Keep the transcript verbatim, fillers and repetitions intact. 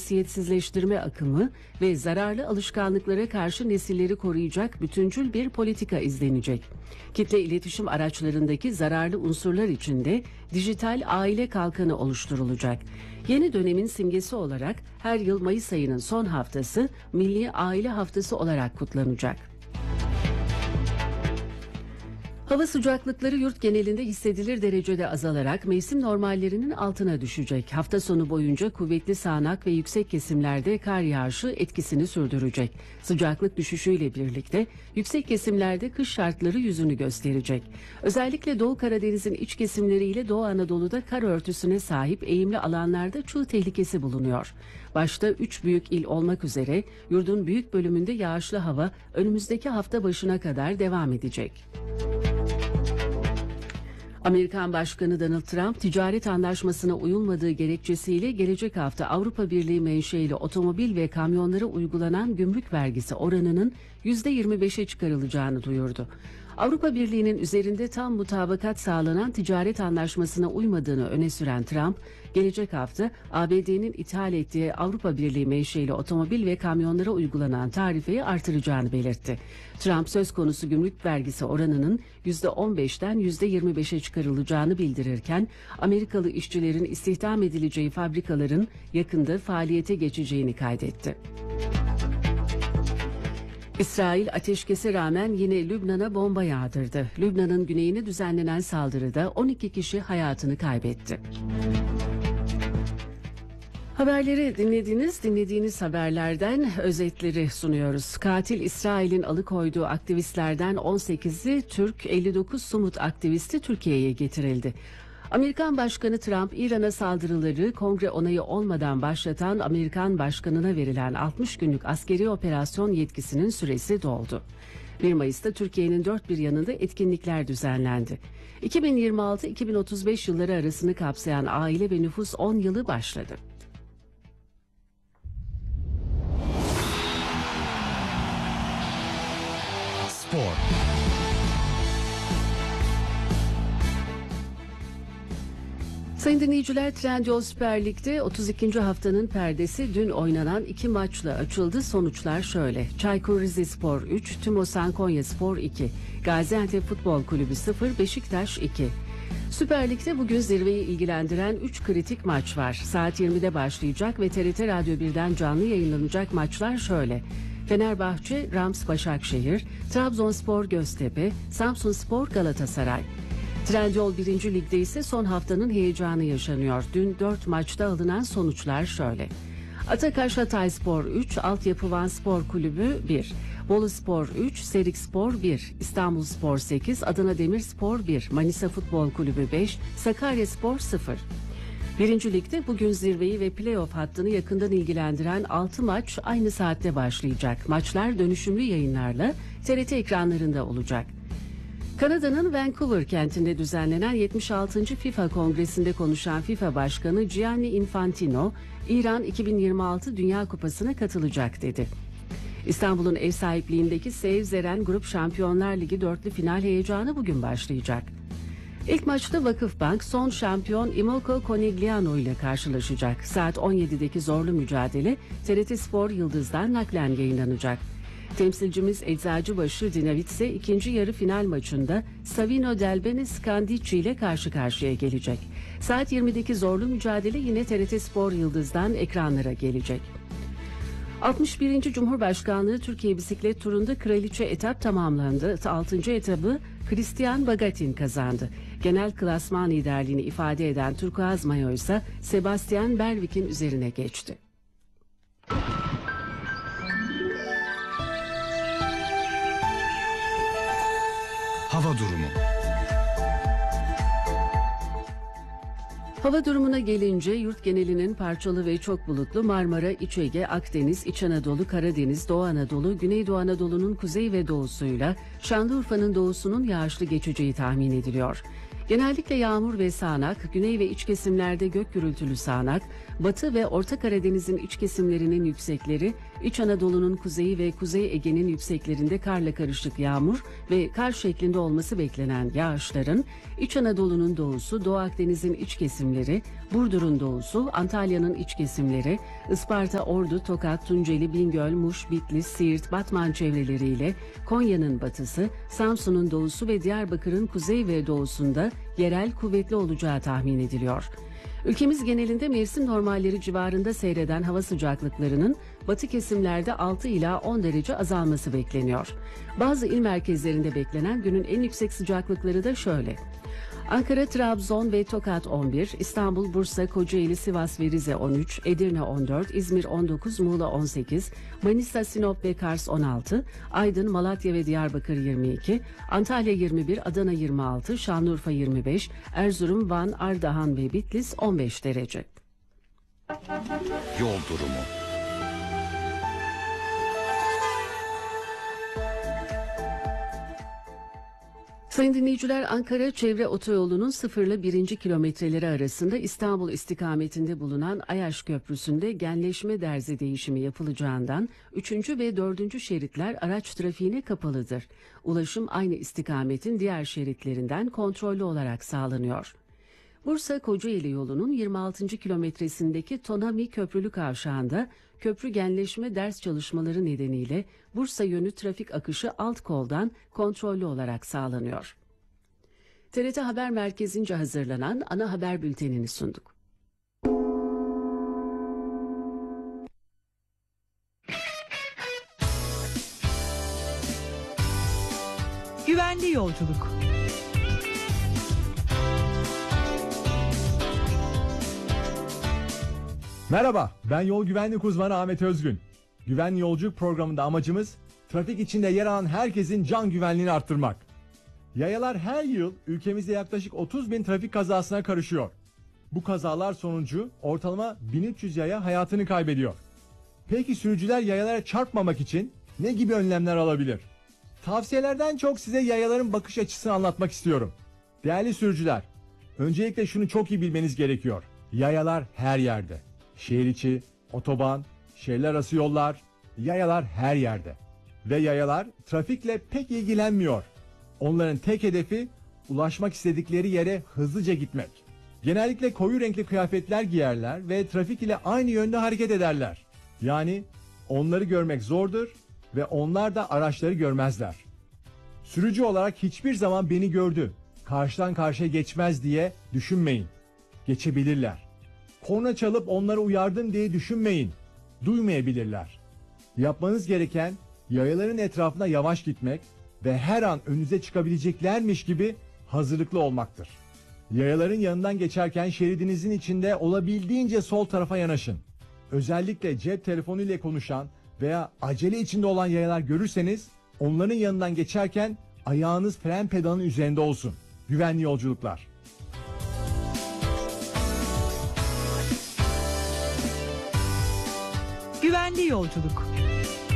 cinsiyetsizleştirme akımı ve zararlı alışkanlıklara karşı nesilleri koruyacak bütüncül bir politika izlenecek. Kitle iletişim araçlarındaki zararlı unsurlar içinde dijital aile kalkanı oluşturulacak. Yeni dönemin simgesi olarak her yıl Mayıs ayının son haftası Milli Aile Haftası olarak kutlanacak. Hava sıcaklıkları yurt genelinde hissedilir derecede azalarak mevsim normallerinin altına düşecek. Hafta sonu boyunca kuvvetli sağanak ve yüksek kesimlerde kar yağışı etkisini sürdürecek. Sıcaklık düşüşüyle birlikte yüksek kesimlerde kış şartları yüzünü gösterecek. Özellikle Doğu Karadeniz'in iç kesimleriyle Doğu Anadolu'da kar örtüsüne sahip eğimli alanlarda çığ tehlikesi bulunuyor. Başta üç büyük il olmak üzere yurdun büyük bölümünde yağışlı hava önümüzdeki hafta başına kadar devam edecek. Amerikan Başkanı Donald Trump, ticaret anlaşmasına uyulmadığı gerekçesiyle gelecek hafta Avrupa Birliği menşeili otomobil ve kamyonlara uygulanan gümrük vergisi oranının yüzde yirmi beşe çıkarılacağını duyurdu. Avrupa Birliği'nin üzerinde tam mutabakat sağlanan ticaret anlaşmasına uymadığını öne süren Trump, gelecek hafta A B D'nin ithal ettiği Avrupa Birliği menşeili otomobil ve kamyonlara uygulanan tarifeyi artıracağını belirtti. Trump söz konusu gümrük vergisi oranının yüzde on beşten yüzde yirmi beşe çıkarılacağını bildirirken, Amerikalı işçilerin istihdam edileceği fabrikaların yakında faaliyete geçeceğini kaydetti. İsrail ateşkese rağmen yine Lübnan'a bomba yağdırdı. Lübnan'ın güneyine düzenlenen saldırıda on iki kişi hayatını kaybetti. Haberleri dinlediniz. Dinlediğiniz haberlerden özetleri sunuyoruz. Katil İsrail'in alıkoyduğu aktivistlerden on sekizi Türk, elli dokuz Sumut aktivisti Türkiye'ye getirildi. Amerikan Başkanı Trump, İran'a saldırıları kongre onayı olmadan başlatan Amerikan Başkanı'na verilen altmış günlük askeri operasyon yetkisinin süresi doldu. bir Mayıs'ta Türkiye'nin dört bir yanında etkinlikler düzenlendi. iki bin yirmi altı iki bin otuz beş yılları arasını kapsayan aile ve nüfus on yılı başladı. Spor. Sayın dinleyiciler, Trendyol Süper Lig'de otuz ikinci haftanın perdesi dün oynanan iki maçla açıldı. Sonuçlar şöyle: Çaykur Rizespor üç, Tümosan Konyaspor iki, Gaziantep Futbol Kulübü sıfır, Beşiktaş iki. Süper Lig'de bugün zirveyi ilgilendiren üç kritik maç var. Saat yirmide başlayacak ve T R T Radyo birden canlı yayınlanacak maçlar şöyle: Fenerbahçe Rams Başakşehir, Trabzonspor Göztepe, Samsunspor Galatasaray. Trendyol birinci Lig'de ise son haftanın heyecanı yaşanıyor. Dün dört maçta alınan sonuçlar şöyle: Atakaş Hatayspor üç, Altyapı Vanspor Kulübü bir, Boluspor üç, Serikspor bir, İstanbulspor sekiz, Adana Demirspor bir, Manisa Futbol Kulübü beş, Sakaryaspor sıfır. Birinci Lig'de bugün zirveyi ve playoff hattını yakından ilgilendiren altı maç aynı saatte başlayacak. Maçlar dönüşümlü yayınlarla T R T ekranlarında olacak. Kanada'nın Vancouver kentinde düzenlenen yetmiş altıncı FIFA Kongresi'nde konuşan FIFA Başkanı Gianni Infantino, İran iki bin yirmi altı Dünya Kupası'na katılacak dedi. İstanbul'un ev sahipliğindeki Sev Zeren Grup Şampiyonlar Ligi dörtlü final heyecanı bugün başlayacak. İlk maçta Vakıfbank son şampiyon Immoco Conigliano ile karşılaşacak. Saat on yedideki zorlu mücadele T R T Spor Yıldız'dan naklen yayınlanacak. Temsilcimiz Eczacıbaşı Dinavitse ikinci yarı final maçında Savino Delbene Scandici ile karşı karşıya gelecek. Saat yirmideki zorlu mücadele yine T R T Spor Yıldız'dan ekranlara gelecek. altmış birinci Cumhurbaşkanlığı Türkiye Bisiklet Turu'nda kraliçe etap tamamlandı. altıncı etabı Christian Bagatin kazandı. Genel klasman liderliğini ifade eden turkuaz mayo ise Sebastian Berwick'in üzerine geçti. Hava durumu. Hava durumuna gelince yurt genelinin parçalı ve çok bulutlu, Marmara, İç Ege, Akdeniz, İç Anadolu, Karadeniz, Doğu Anadolu, Güneydoğu Anadolu'nun kuzey ve doğusuyla Şanlıurfa'nın doğusunun yağışlı geçeceği tahmin ediliyor. Genellikle yağmur ve sağanak, güney ve iç kesimlerde gök gürültülü sağanak, Batı ve Orta Karadeniz'in iç kesimlerinin yüksekleri, İç Anadolu'nun kuzeyi ve Kuzey Ege'nin yükseklerinde karla karışık yağmur ve kar şeklinde olması beklenen yağışların, İç Anadolu'nun doğusu, Doğu Akdeniz'in iç kesimleri, Burdur'un doğusu, Antalya'nın iç kesimleri, Isparta, Ordu, Tokat, Tunceli, Bingöl, Muş, Bitlis, Siirt, Batman çevreleriyle Konya'nın batısı, Samsun'un doğusu ve Diyarbakır'ın kuzey ve doğusunda yerel kuvvetli olacağı tahmin ediliyor. Ülkemiz genelinde mevsim normalleri civarında seyreden hava sıcaklıklarının batı kesimlerde altı ila on derece azalması bekleniyor. Bazı il merkezlerinde beklenen günün en yüksek sıcaklıkları da şöyle: Ankara, Trabzon ve Tokat on bir, İstanbul, Bursa, Kocaeli, Sivas ve Rize on üç, Edirne on dört, İzmir on dokuz, Muğla on sekiz, Manisa, Sinop ve Kars on altı, Aydın, Malatya ve Diyarbakır yirmi iki, Antalya yirmi bir, Adana yirmi altı, Şanlıurfa yirmi beş, Erzurum, Van, Ardahan ve Bitlis on beş derece. Yol durumu. Sayın dinleyiciler, Ankara Çevre Otoyolu'nun sıfır ile birinci kilometreleri arasında İstanbul istikametinde bulunan Ayaş Köprüsü'nde genleşme derzi değişimi yapılacağından üçüncü ve dördüncü şeritler araç trafiğine kapalıdır. Ulaşım aynı istikametin diğer şeritlerinden kontrollü olarak sağlanıyor. Bursa-Kocaeli yolunun yirmi altıncı kilometresindeki Tonami Köprülü Kavşağı'nda köprü genleşme ders çalışmaları nedeniyle Bursa yönü trafik akışı alt koldan kontrollü olarak sağlanıyor. T R T Haber Merkezi'nce hazırlanan ana haber bültenini sunduk. Güvenli yolculuk. Merhaba, ben yol güvenlik uzmanı Ahmet Özgün. Güvenli yolculuk programında amacımız trafik içinde yer alan herkesin can güvenliğini arttırmak. Yayalar her yıl ülkemizde yaklaşık otuz bin trafik kazasına karışıyor. Bu kazalar sonucu ortalama bin üç yüz yaya hayatını kaybediyor. Peki sürücüler yayalara çarpmamak için ne gibi önlemler alabilir? Tavsiyelerden çok size yayaların bakış açısını anlatmak istiyorum. Değerli sürücüler, öncelikle şunu çok iyi bilmeniz gerekiyor. Yayalar her yerde. Şehir içi, otoban, şehirler arası yollar, yayalar her yerde. Ve yayalar trafikle pek ilgilenmiyor. Onların tek hedefi ulaşmak istedikleri yere hızlıca gitmek. Genellikle koyu renkli kıyafetler giyerler ve trafik ile aynı yönde hareket ederler. Yani onları görmek zordur ve onlar da araçları görmezler. Sürücü olarak hiçbir zaman beni gördü, karşıdan karşıya geçmez diye düşünmeyin. Geçebilirler. Korna çalıp onları uyardım diye düşünmeyin. Duymayabilirler. Yapmanız gereken yayaların etrafına yavaş gitmek ve her an önünüze çıkabileceklermiş gibi hazırlıklı olmaktır. Yayaların yanından geçerken şeridinizin içinde olabildiğince sol tarafa yanaşın. Özellikle cep telefonu ile konuşan veya acele içinde olan yayalar görürseniz onların yanından geçerken ayağınız fren pedalının üzerinde olsun. Güvenli yolculuklar. Güvenli yolculuk.